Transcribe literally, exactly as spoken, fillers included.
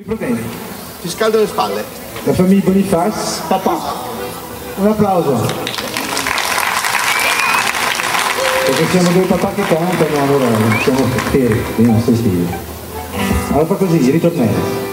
Va bene. Ti scaldo le spalle. La famiglia Bonifaz, papà. Un applauso. Perché siamo due papà che cantano, allora siamo per i nostri figli. Allora fa così, ritornello.